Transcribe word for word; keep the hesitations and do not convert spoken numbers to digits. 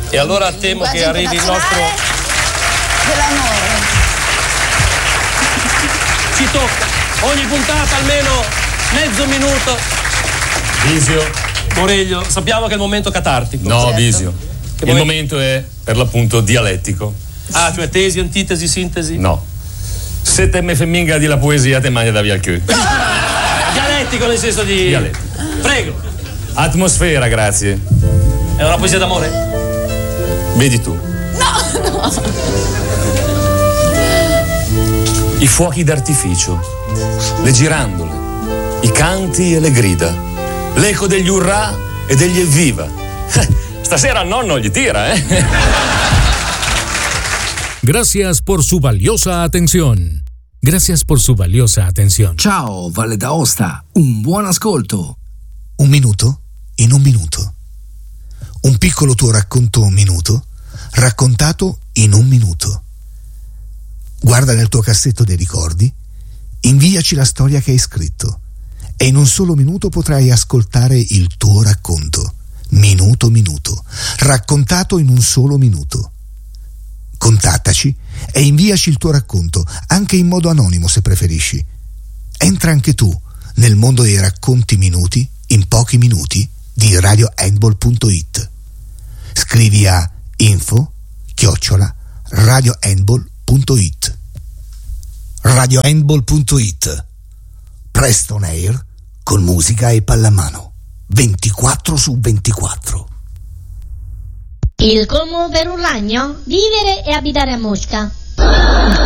E allora temo che arrivi il nostro dell'amore. Ci tocca ogni puntata almeno mezzo minuto. Visio. Moreglio, sappiamo che è il momento catartico. No, certo. Visio. Che il momento... momento è per l'appunto dialettico. Ah, cioè tesi, antitesi, sintesi? No. Se te me femminga di la poesia te mangia da via il cul. Dialettico nel senso di... Dialettico. Prego. Atmosfera, grazie. È una poesia d'amore? Vedi tu. No, no. I fuochi d'artificio, le girandole, i canti e le grida, l'eco degli urrà e degli evviva. Stasera al nonno gli tira, eh? Gracias por su valiosa atención. Gracias por su valiosa atención. Ciao, Valle d'Aosta. Un buon ascolto. Un minuto in un minuto. Un piccolo tuo racconto un minuto, raccontato in un minuto. Guarda nel tuo cassetto dei ricordi, inviaci la storia che hai scritto e in un solo minuto potrai ascoltare il tuo racconto. Minuto minuto, raccontato in un solo minuto. Contattaci e inviaci il tuo racconto, anche in modo anonimo se preferisci. Entra anche tu nel mondo dei racconti minuti in pochi minuti di radio handball punto it. Scrivi a info chiocciola radio handball punto it. radio handball punto it. Presto on air con musica e pallamano ventiquattro su ventiquattro. Il colmo per un ragno? Vivere e abitare a Mosca.